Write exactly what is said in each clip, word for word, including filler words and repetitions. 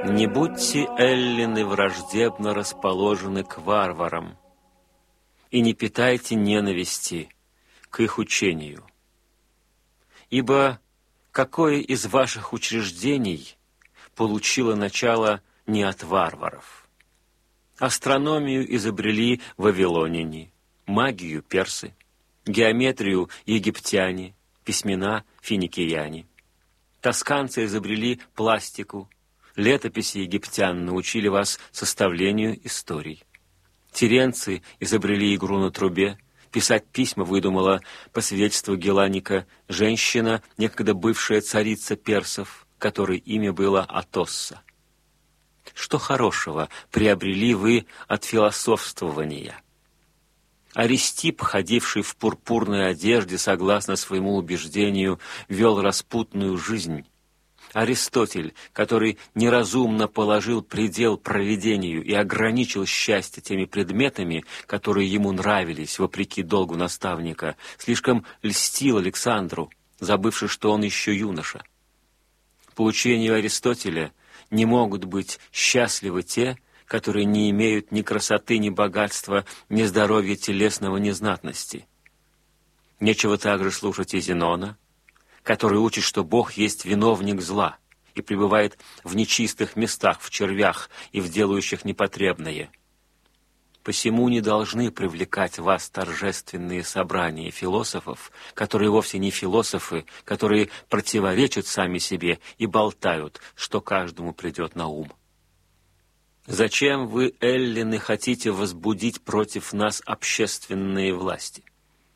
Не будьте, эллины, враждебно расположены к варварам, и не питайте ненависти к их учению. Ибо какое из ваших учреждений получило начало не от варваров? Астрономию изобрели вавилоняне, магию – персы, геометрию – египтяне, письмена – финикияне. Тосканцы изобрели пластику, летописи египтян научили вас составлению историй. Тиренцы изобрели игру на трубе, писать письма выдумала, по свидетельству Геланика, женщина, некогда бывшая царица персов, которой имя было Атосса. Что хорошего приобрели вы от философствования? Аристип, ходивший в пурпурной одежде, согласно своему убеждению, вел распутную жизнь. Аристотель, который неразумно положил предел провидению и ограничил счастье теми предметами, которые ему нравились, вопреки долгу наставника, слишком льстил Александру, забывши, что он еще юноша. По учению Аристотеля не могут быть счастливы те, которые не имеют ни красоты, ни богатства, ни здоровья телесного, ни знатности. Нечего также слушать и Зенона, который учит, что Бог есть виновник зла и пребывает в нечистых местах, в червях и в делающих непотребное. Посему не должны привлекать вас торжественные собрания философов, которые вовсе не философы, которые противоречат сами себе и болтают, что каждому придет на ум. Зачем вы, эллины, хотите возбудить против нас общественные власти?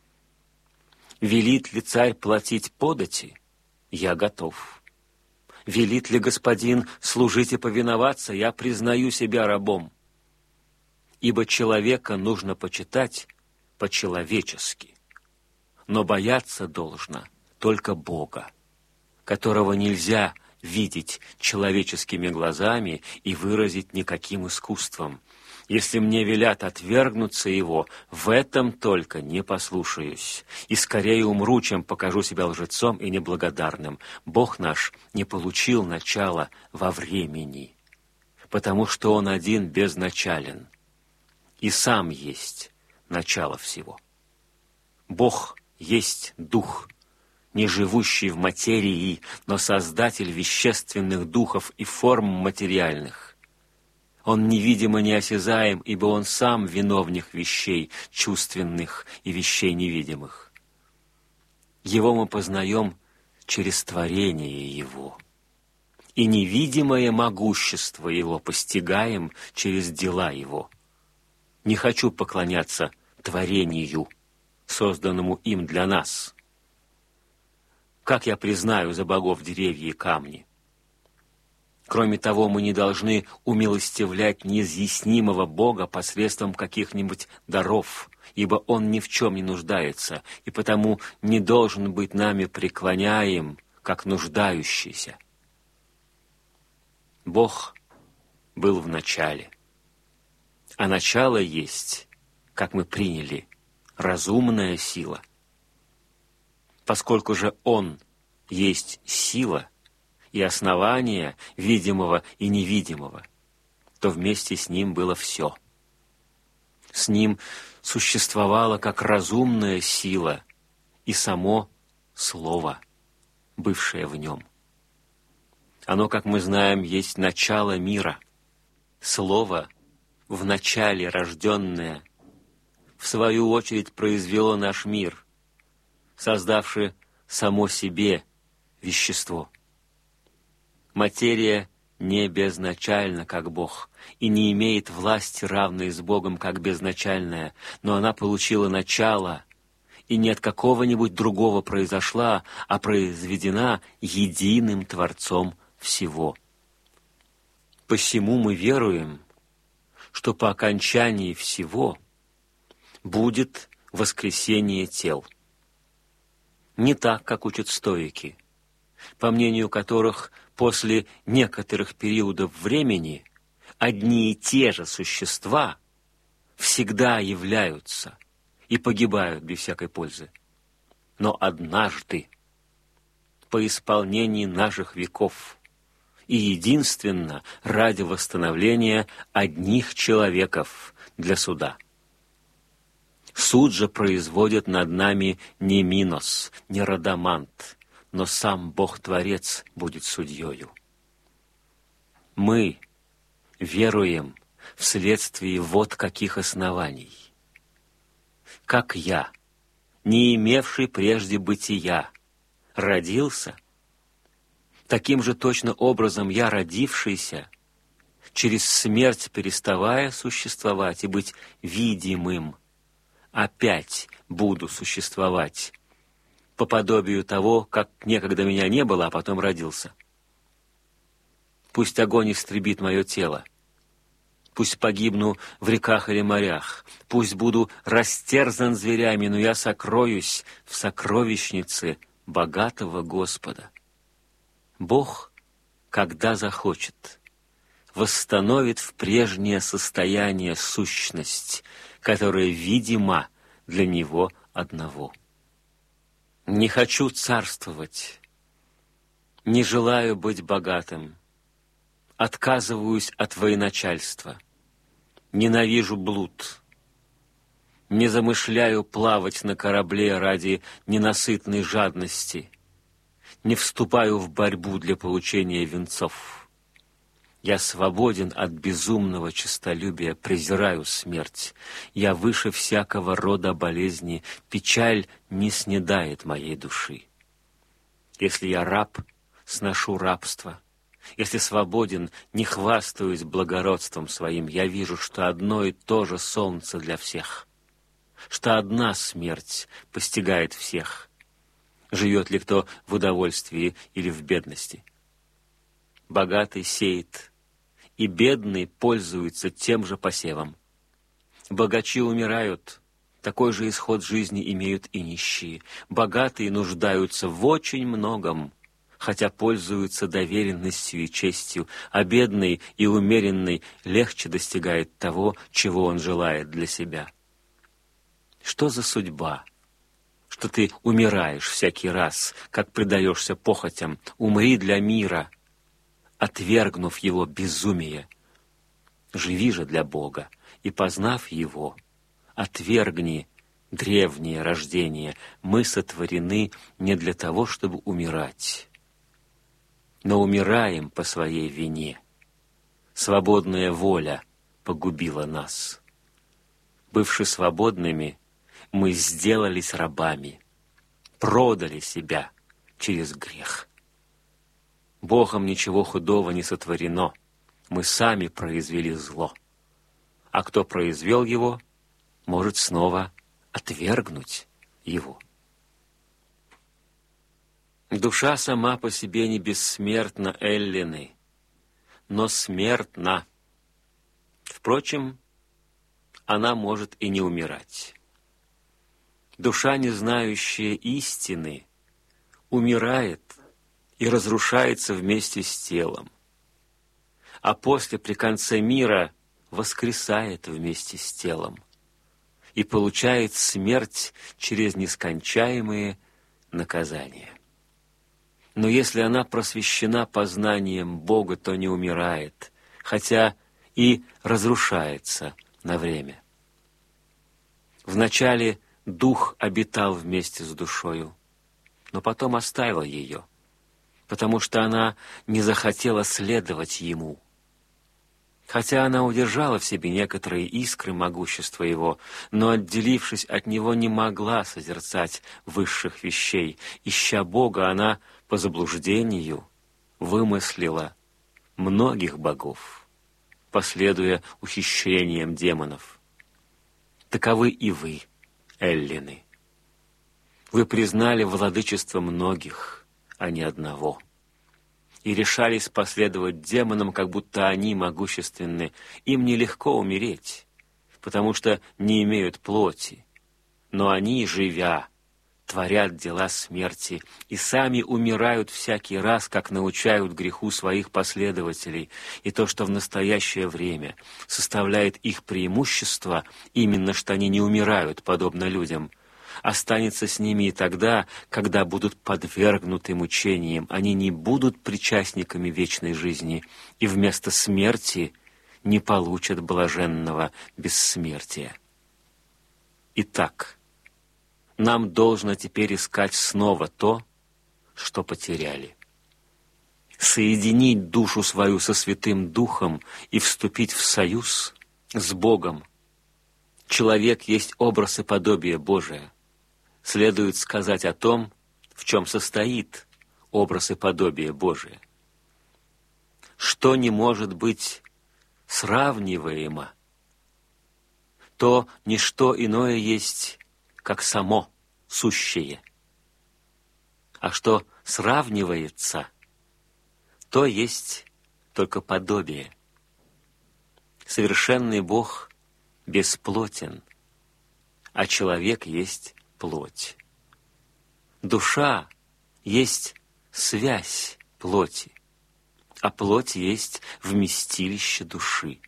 Велит ли царь платить подати? Я готов. Велит ли господин служить и повиноваться? Я признаю себя рабом. Ибо человека нужно почитать по-человечески, но бояться должно только Бога, которого нельзя видеть человеческими глазами и выразить никаким искусством. Если мне велят отвергнуться его, в этом только не послушаюсь, и скорее умру, чем покажу себя лжецом и неблагодарным. Бог наш не получил начала во времени, потому что Он один безначален, и сам есть начало всего. Бог есть Дух, не живущий в материи, но создатель вещественных духов и форм материальных. Он невидимо неосязаем, ибо Он сам виновник вещей чувственных и вещей невидимых. Его мы познаем через творение Его, и невидимое могущество Его постигаем через дела Его. Не хочу поклоняться творению, созданному им для нас. Как я признаю за богов деревья и камни? Кроме того, мы не должны умилостивлять неизъяснимого Бога посредством каких-нибудь даров, ибо Он ни в чем не нуждается, и потому не должен быть нами преклоняем, как нуждающийся. Бог был в начале, а начало есть, как мы приняли, разумная сила. Поскольку же Он есть сила и основание видимого и невидимого, то вместе с Ним было все. С Ним существовало как разумная сила и само Слово, бывшее в Нем. Оно, как мы знаем, есть начало мира. Слово, в начале рожденное, в свою очередь произвело наш мир, создавши само себе вещество. Материя не безначальна, как Бог, и не имеет власти, равной с Богом, как безначальная, но она получила начало, и не от какого-нибудь другого произошла, а произведена единым Творцом всего. Посему мы веруем, что по окончании всего будет воскресение тел. Не так, как учат стоики, по мнению которых после некоторых периодов времени одни и те же существа всегда являются и погибают без всякой пользы. Но однажды, по исполнении наших веков и единственно ради восстановления одних человеков для суда. Суд же производит над нами не Минос, не Радамант, но сам Бог-Творец будет судьею. Мы веруем вследствие вот каких оснований. Как я, не имевший прежде бытия, родился, таким же точно образом я, родившийся, через смерть переставая существовать и быть видимым, опять буду существовать, по подобию того, как некогда меня не было, а потом родился. Пусть огонь истребит мое тело, пусть погибну в реках или морях, пусть буду растерзан зверями, но я сокроюсь в сокровищнице богатого Господа. Бог, когда захочет, восстановит в прежнее состояние сущность, которая видима для Него одного. Не хочу царствовать, не желаю быть богатым, отказываюсь от военачальства, ненавижу блуд, не замышляю плавать на корабле ради ненасытной жадности, не вступаю в борьбу для получения венцов. Я свободен от безумного честолюбия, презираю смерть. Я выше всякого рода болезни, печаль не снедает моей души. Если я раб, сношу рабство. Если свободен, не хвастаюсь благородством своим. Я вижу, что одно и то же солнце для всех, что одна смерть постигает всех. Живет ли кто в удовольствии или в бедности? Богатый сеет, и бедный пользуется тем же посевом. Богачи умирают, такой же исход жизни имеют и нищие. Богатые нуждаются в очень многом, хотя пользуются доверенностью и честью, а бедный и умеренный легче достигает того, чего он желает для себя. Что за судьба, что ты умираешь всякий раз, как предаешься похотям? Умри для мира, отвергнув его безумие. Живи же для Бога, и, познав Его, отвергни древнее рождение. Мы сотворены не для того, чтобы умирать, но умираем по своей вине. Свободная воля погубила нас. Бывши свободными, мы сделались рабами, продали себя через грех. Богом ничего худого не сотворено, мы сами произвели зло. А кто произвел его, может снова отвергнуть его. Душа сама по себе не бессмертна, эллины, но смертна. Впрочем, она может и не умирать. Душа, не знающая истины, умирает и разрушается вместе с телом, а после, при конце мира, воскресает вместе с телом и получает смерть через нескончаемые наказания. Но если она просвещена познанием Бога, то не умирает, хотя и разрушается на время. Вначале дух обитал вместе с душою, но потом оставил ее, потому что она не захотела следовать ему. Хотя она удержала в себе некоторые искры могущества его, но, отделившись от него, не могла созерцать высших вещей. Ища Бога, она по заблуждению вымыслила многих богов, последуя ухищрениям демонов. Таковы и вы, эллины. Вы признали владычество многих, а не одного, и решались последовать демонам, как будто они могущественны. Им нелегко умереть, потому что не имеют плоти, но они, живя, творят дела смерти и сами умирают всякий раз, как научают греху своих последователей. И то, что в настоящее время составляет их преимущество, именно что они не умирают, подобно людям, останется с ними и тогда, когда будут подвергнуты мучениям. Они не будут причастниками вечной жизни, и вместо смерти не получат блаженного бессмертия. Итак, нам должно теперь искать снова то, что потеряли. Соединить душу свою со Святым Духом и вступить в союз с Богом. Человек есть образ и подобие Божие. Следует сказать о том, в чем состоит образ и подобие Божие. Что не может быть сравниваемо, то ничто иное есть, как само сущее. А что сравнивается, то есть только подобие. Совершенный Бог бесплотен, а человек есть плоть. Душа есть связь плоти, а плоть есть вместилище души.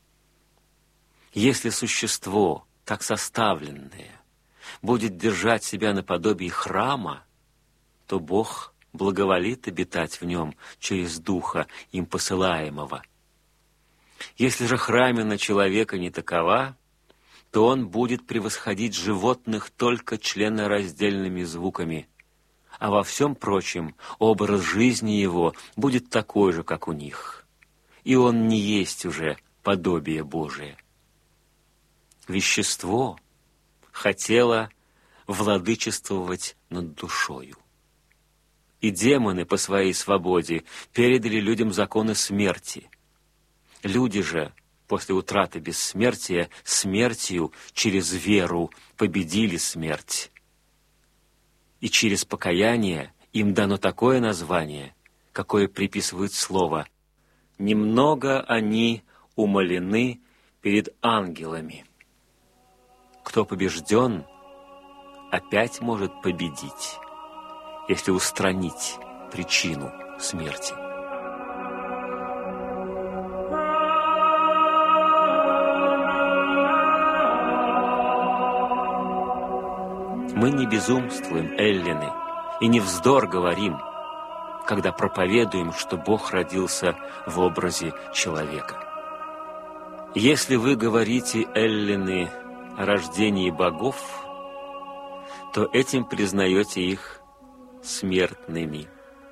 Если существо, так составленное, будет держать себя наподобие храма, то Бог благоволит обитать в нем через Духа, им посылаемого. Если же храмина человека не такова, то он будет превосходить животных только членораздельными звуками, а во всем прочем образ жизни его будет такой же, как у них, и он не есть уже подобие Божие. Вещество хотело владычествовать над душою. И демоны по своей свободе передали людям законы смерти. Люди же, после утраты бессмертия, смертью через веру победили смерть. И через покаяние им дано такое название, какое приписывают слово «немного они умолены перед ангелами». Кто побежден, опять может победить, если устранить причину смерти. Мы не безумствуем, эллины, и не вздор говорим, когда проповедуем, что Бог родился в образе человека. Если вы говорите, эллины, о рождении богов, то этим признаете их смертными.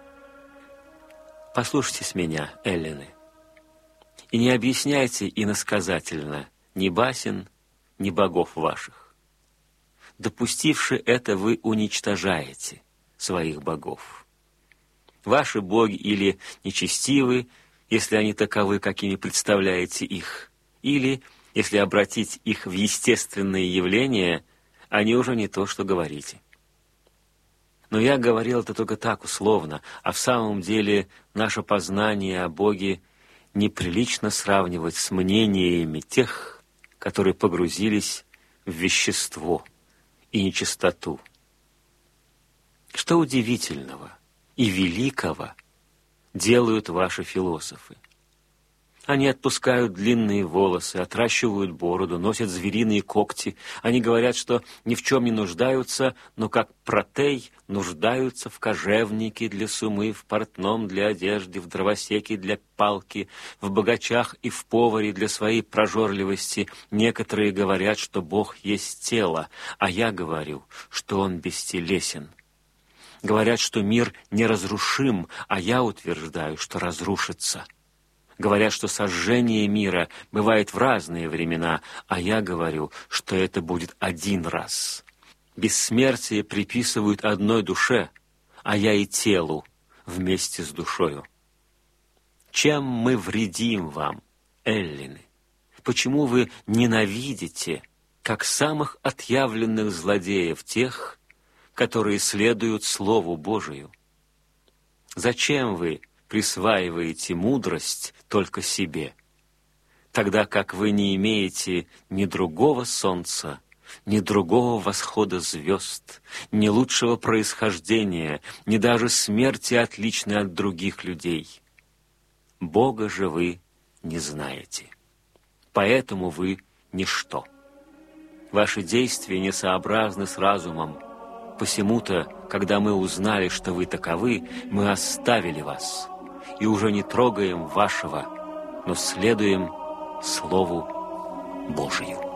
Послушайтесь меня, эллины, и не объясняйте иносказательно ни басен, ни богов ваших. Допустивши это, вы уничтожаете своих богов. Ваши боги или нечестивы, если они таковы, какими представляете их, или, если обратить их в естественные явления, они уже не то, что говорите. Но я говорил это только так, условно, а в самом деле наше познание о Боге неприлично сравнивать с мнениями тех, которые погрузились в вещество и нечистоту. Что удивительного и великого делают ваши философы? Они отпускают длинные волосы, отращивают бороду, носят звериные когти. Они говорят, что ни в чем не нуждаются, но как Протей нуждаются в кожевнике для сумы, в портном для одежды, в дровосеке для палки, в богачах и в поваре для своей прожорливости. Некоторые говорят, что Бог есть тело, а я говорю, что Он бестелесен. Говорят, что мир неразрушим, а я утверждаю, что разрушится. Говорят, что сожжение мира бывает в разные времена, а я говорю, что это будет один раз. Бессмертие приписывают одной душе, а я и телу вместе с душою. Чем мы вредим вам, эллины? Почему вы ненавидите, как самых отъявленных злодеев, тех, которые следуют Слову Божию? Зачем вы присваиваете мудрость только себе, тогда как вы не имеете ни другого солнца, ни другого восхода звезд, ни лучшего происхождения, ни даже смерти, отличной от других людей? Бога же вы не знаете, поэтому вы ничто. Ваши действия несообразны с разумом. Посему-то, когда мы узнали, что вы таковы, мы оставили вас и уже не трогаем вашего, но следуем Слову Божию».